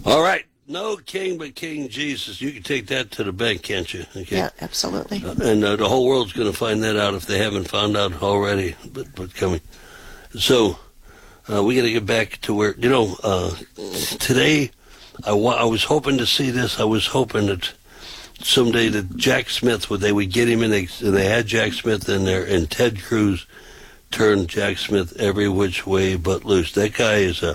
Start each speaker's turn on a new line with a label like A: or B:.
A: All right. No king but King Jesus. You can take that to the bank, can't you? Okay.
B: Yeah, absolutely.
A: And the whole world's going to find that out if they haven't found out already, but coming. So we got to get back to where, today I was hoping to see this. I was hoping that someday that Jack Smith, they would get him in, and they had Jack Smith in there, and Ted Cruz turned Jack Smith every which way but loose. That guy is